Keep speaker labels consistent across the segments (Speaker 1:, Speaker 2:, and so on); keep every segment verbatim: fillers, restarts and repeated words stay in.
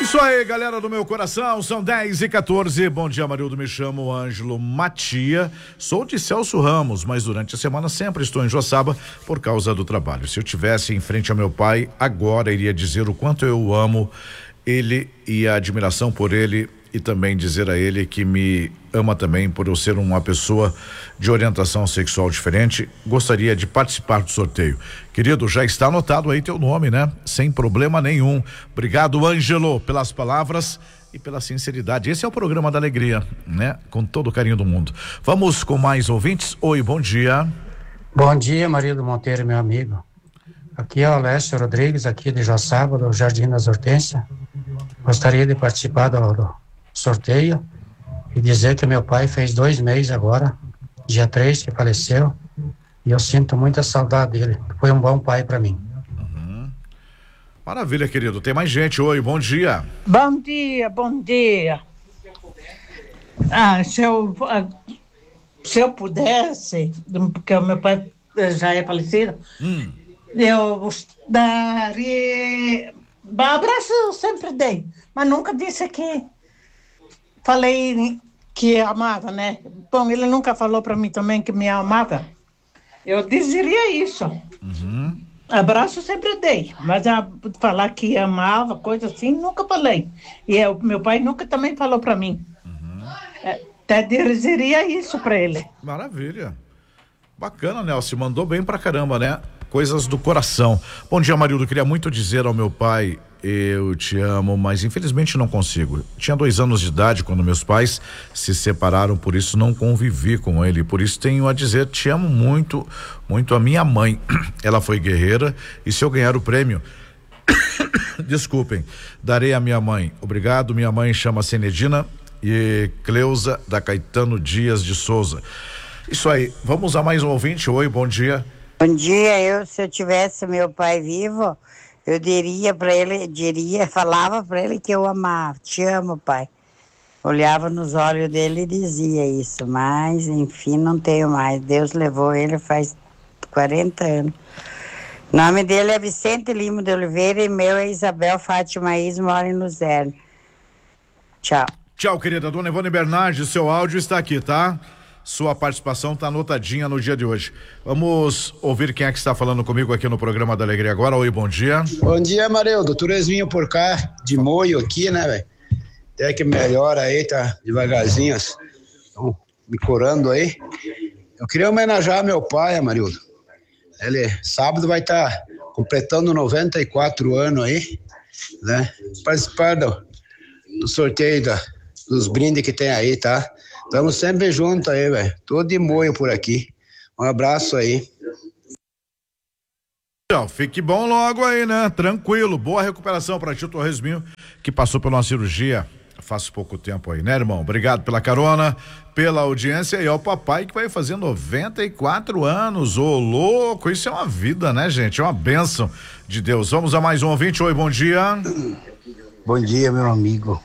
Speaker 1: Isso aí, galera do meu coração, são dez e quatorze. Bom dia, Marildo, me chamo Ângelo Matia, sou de Celso Ramos, mas durante a semana sempre estou em Joaçaba por causa do trabalho. Se eu tivesse em frente ao meu pai, agora iria dizer o quanto eu amo ele e a admiração por ele, e também dizer a ele que me ama também por eu ser uma pessoa de orientação sexual diferente. Gostaria de participar do sorteio. Querido, já está anotado aí teu nome, né? Sem problema nenhum. Obrigado, Ângelo, pelas palavras e pela sinceridade. Esse é o programa da alegria, né? Com todo o carinho do mundo. Vamos com mais ouvintes. Oi, bom dia.
Speaker 2: Bom dia, Marildo Monteiro, meu amigo. Aqui é o Alessio Rodrigues, aqui de Joaçaba, do Jardim das Hortênsias. Gostaria de participar do, do sorteio e dizer que meu pai fez dois meses agora, dia três, que faleceu, e eu sinto muita saudade dele. Foi um bom pai para mim.
Speaker 1: Uhum. Maravilha, querido. Tem mais gente. Oi, bom dia.
Speaker 3: Bom dia, bom dia. Ah, se eu, se eu pudesse, porque o meu pai já é falecido, hum. eu daria... Abraço eu sempre dei, mas nunca disse que falei que amava, né? Bom, ele nunca falou para mim também que me amava. Eu dizeria isso. Uhum. Abraço sempre dei, mas a, falar que amava, coisa assim, nunca falei. E eu, meu pai nunca também falou para mim. Uhum. Até dizeria isso para ele.
Speaker 1: Maravilha. Bacana, Nelson. Mandou bem pra caramba, né? Coisas do coração. Bom dia, Marildo. Queria muito dizer ao meu pai, eu te amo, mas infelizmente não consigo. Tinha dois anos de idade quando meus pais se separaram, por isso não convivi com ele. Por isso tenho a dizer, te amo muito, muito a minha mãe. Ela foi guerreira e se eu ganhar o prêmio, desculpem, darei à minha mãe. Obrigado, minha mãe chama-se Nedina e Cleusa da Caetano Dias de Souza. Isso aí, vamos a mais um ouvinte. Oi, bom dia.
Speaker 4: Bom dia, eu, se eu tivesse meu pai vivo, eu diria para ele, diria, falava para ele que eu amava, te amo, pai. Olhava nos olhos dele e dizia isso, mas enfim, não tenho mais. Deus levou ele faz quarenta anos. O nome dele é Vicente Lima de Oliveira e meu é Isabel Fátima Is, mora em Luzerne. Tchau.
Speaker 1: Tchau, querida. Dona Ivone Bernardes, seu áudio está aqui, tá? Sua participação está anotadinha no dia de hoje. Vamos ouvir quem é que está falando comigo aqui no programa da Alegria agora. Oi, bom dia.
Speaker 5: Bom dia, Marildo. Turesminho por cá, de moio aqui, né, velho? Até que melhora aí, tá devagarzinho, estão me curando aí. Eu queria homenagear meu pai, Marildo. Ele, sábado, vai estar tá completando noventa e quatro anos aí, né? Participar do, do sorteio da, dos brindes que tem aí, tá? Estamos sempre juntos aí, velho. Tudo de moio por aqui. Um abraço aí.
Speaker 1: Então, fique bom logo aí, né? Tranquilo. Boa recuperação para ti, Torresminho, que passou por uma cirurgia faz pouco tempo aí, né, irmão? Obrigado pela carona, pela audiência e ao papai que vai fazer noventa e quatro anos. Ô, louco, isso é uma vida, né, gente? É uma bênção de Deus. Vamos a mais um ouvinte. Oi, bom dia.
Speaker 6: Bom dia, meu amigo.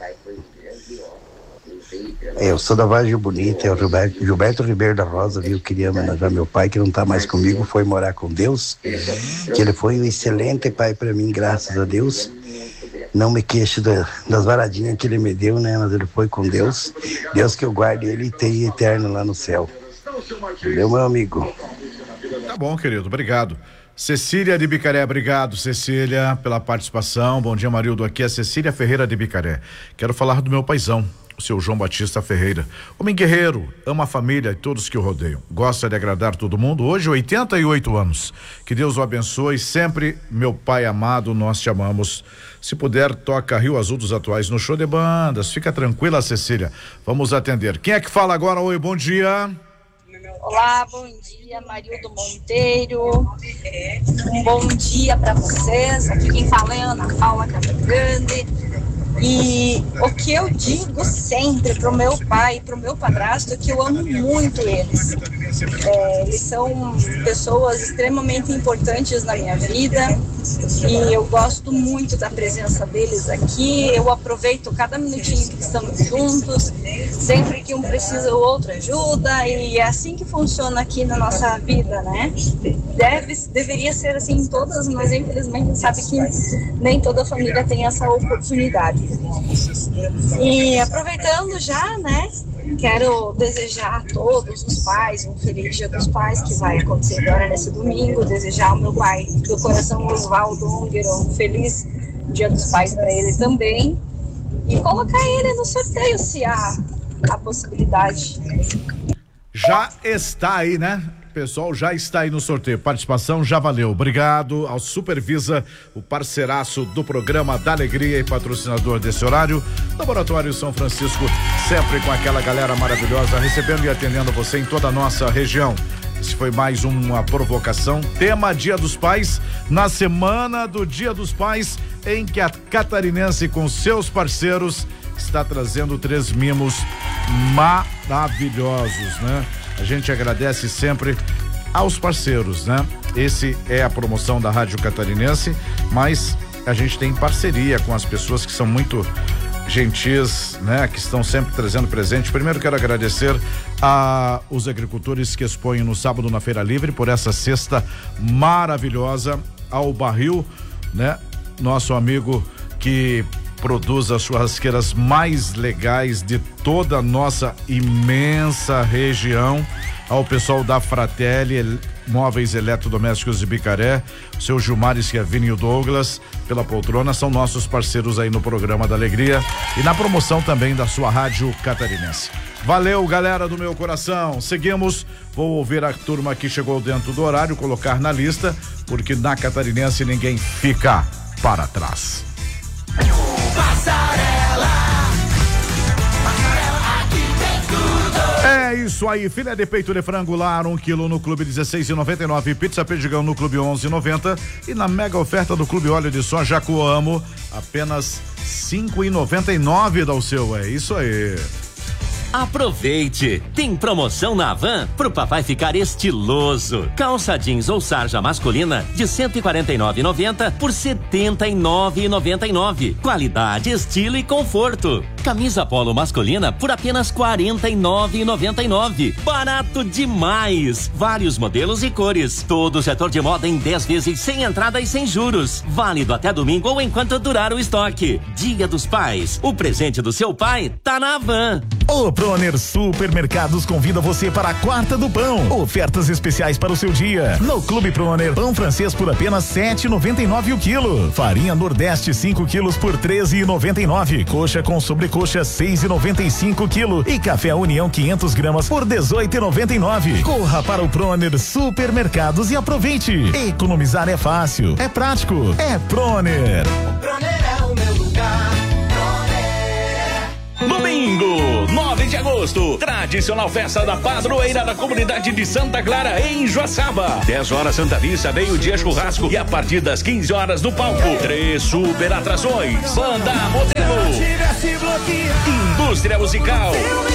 Speaker 6: Eu sou da Vargem Bonita, é o Gilberto, Gilberto Ribeiro da Rosa, viu? Eu queria homenagear meu pai, que não tá mais comigo, foi morar com Deus, que ele foi um excelente pai para mim, graças a Deus. Não me queixo da, das varadinhas que ele me deu, né? Mas ele foi com Deus. Deus que eu guarde ele e tenha eterno lá no céu. Entendeu, meu amigo?
Speaker 1: Tá bom, querido, obrigado. Cecília de Bicaré, obrigado, Cecília, pela participação. Bom dia, Marildo, aqui é Cecília Ferreira de Bicaré. Quero falar do meu paizão, o seu João Batista Ferreira. Homem guerreiro, ama a família e todos que o rodeiam. Gosta de agradar todo mundo. Hoje, oitenta e oito anos. Que Deus o abençoe sempre, meu pai amado, nós te amamos. Se puder, toca Rio Azul dos Atuais no show de bandas. Fica tranquila, Cecília. Vamos atender. Quem é que fala agora? Oi, bom dia.
Speaker 7: Olá, bom dia, Marildo Monteiro. Um bom dia para vocês. Aqui quem fala é Ana Paula Casagrande. E o que eu digo sempre pro meu pai e pro meu padrasto é que eu amo muito eles. É, eles são pessoas extremamente importantes na minha vida e eu gosto muito da presença deles aqui. Eu aproveito cada minutinho que estamos juntos. Sempre que um precisa, o outro ajuda, e é assim que funciona aqui na nossa vida, né? Deve, deveria ser assim em todas, mas infelizmente a gente sabe que nem toda família tem essa oportunidade. E aproveitando já, né, quero desejar a todos os pais um feliz Dia dos Pais, que vai acontecer agora nesse domingo. Desejar ao meu pai do coração, Oswaldo Ungero, um feliz Dia dos Pais para ele também. E colocar ele no sorteio, se há a possibilidade.
Speaker 1: Já está aí, né? Pessoal, já está aí no sorteio. Participação já valeu. Obrigado ao Supervisa, o parceiraço do programa da Alegria e patrocinador desse horário. Laboratório São Francisco, sempre com aquela galera maravilhosa, recebendo e atendendo você em toda a nossa região. Esse foi mais uma provocação. Tema Dia dos Pais, na semana do Dia dos Pais, em que a Catarinense com seus parceiros está trazendo três mimos maravilhosos, né? A gente agradece sempre aos parceiros, né? Esse é a promoção da Rádio Catarinense, mas a gente tem parceria com as pessoas que são muito gentis, né? Que estão sempre trazendo presente. Primeiro quero agradecer a os agricultores que expõem no sábado na Feira Livre por essa cesta maravilhosa, ao Barril, né? Nosso amigo que produz as churrasqueiras mais legais de toda a nossa imensa região, ao pessoal da Fratelli Móveis Eletrodomésticos de Bicaré, o seu Gilmar Schiavini e o Douglas, pela poltrona, são nossos parceiros aí no programa da Alegria e na promoção também da sua Rádio Catarinense. Valeu, galera do meu coração. Seguimos, vou ouvir a turma que chegou dentro do horário, colocar na lista, porque na Catarinense ninguém fica para trás.
Speaker 8: Passarela, Passarela, aqui tem tudo.
Speaker 1: É isso aí, filé de peito de frango lar, um quilo no Clube dezesseis e noventa e nove, pizza Perdigão no Clube onze e noventa e na mega oferta do Clube Óleo de Soja Coamo, apenas cinco e noventa e nove da o seu, é isso aí.
Speaker 9: Aproveite! Tem promoção na Havan pro papai ficar estiloso. Calça jeans ou sarja masculina de cento e quarenta e nove reais e noventa centavos por setenta e nove reais e noventa e nove centavos. Qualidade, estilo e conforto. Camisa polo masculina por apenas quarenta e nove reais e noventa e nove centavos. Barato demais! Vários modelos e cores. Todo o setor de moda em dez vezes sem entrada e sem juros. Válido até domingo ou enquanto durar o estoque. Dia dos Pais. O presente do seu pai tá na Havan.
Speaker 10: O Proner Supermercados convida você para a Quarta do Pão. Ofertas especiais para o seu dia. No Clube Proner, pão francês por apenas sete reais e noventa e nove centavos o quilo. Farinha Nordeste cinco quilos por treze reais e noventa e nove centavos. Coxa com sobrecoxa seis reais e noventa e cinco centavos quilo. E café União quinhentas gramas por dezoito reais e noventa e nove centavos. Corra para o Proner Supermercados e aproveite. Economizar é fácil, é prático, é Proner.
Speaker 8: O Proner é o meu lugar.
Speaker 11: Domingo, nove de agosto, tradicional festa da padroeira da comunidade de Santa Clara, em Joaçaba. dez horas Santa Missa, meio-dia churrasco e a partir das quinze horas no palco, três super atrações: Banda Modelo, Indústria Musical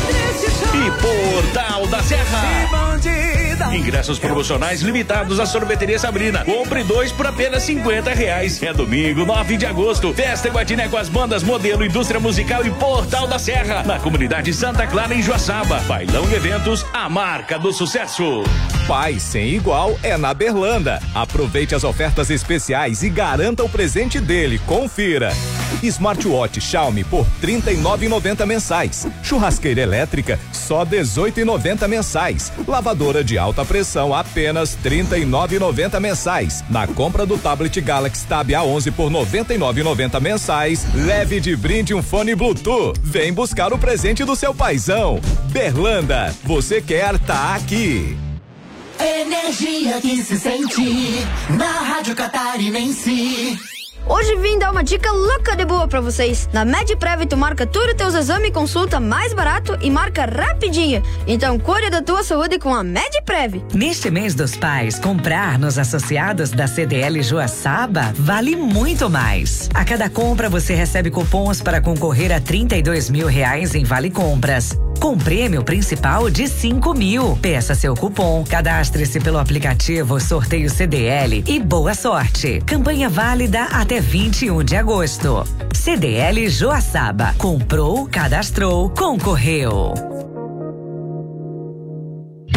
Speaker 11: e Portal da Serra. Ingressos promocionais limitados à Sorveteria Sabrina. Compre dois por apenas cinquenta reais. É domingo, nove de agosto. Festa Guatiné com as bandas Modelo, Indústria Musical e Portal da Serra, na comunidade Santa Clara, em Joaçaba. Bailão e eventos, a marca do sucesso.
Speaker 12: Pai sem igual é na Berlanda. Aproveite as ofertas especiais e garanta o presente dele. Confira. Smartwatch Xiaomi por trinta e nove reais e noventa centavos mensais. Churrasqueira elétrica só dezoito reais e noventa centavos mensais. Lavadora de alta pressão apenas trinta e nove reais e noventa centavos mensais. Na compra do tablet Galaxy Tab A onze por noventa e nove reais e noventa centavos mensais, leve de brinde um fone Bluetooth. Vem buscar o presente do seu paizão. Berlanda, você quer tá aqui.
Speaker 8: Energia que se sente na Rádio Catarinense.
Speaker 13: Hoje vim dar uma dica louca de boa pra vocês. Na MedPrev tu marca tudo os teus exames e consulta mais barato e marca rapidinho. Então cuide da tua saúde com a MedPrev.
Speaker 14: Neste mês dos pais, comprar nos associados da C D L Joaçaba vale muito mais. A cada compra você recebe cupons para concorrer a trinta e dois mil reais em Vale Compras, com prêmio principal de cinco mil. Peça seu cupom, cadastre-se pelo aplicativo Sorteio C D L e boa sorte. Campanha válida até vinte e um de agosto. C D L Joaçaba. Comprou, cadastrou, concorreu.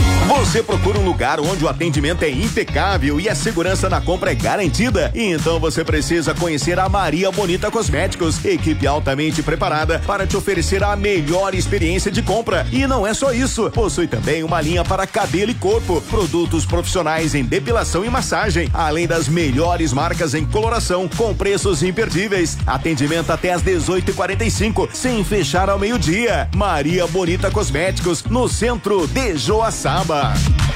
Speaker 15: Você procura um lugar onde o atendimento é impecável e a segurança na compra é garantida? Então você precisa conhecer a Maria Bonita Cosméticos, equipe altamente preparada para te oferecer a melhor experiência de compra. E não é só isso, possui também uma linha para cabelo e corpo, produtos profissionais em depilação e massagem, além das melhores marcas em coloração, com preços imperdíveis. Atendimento até às dezoito e quarenta e cinco, sem fechar ao meio-dia. Maria Bonita Cosméticos, no centro de Joaçaba.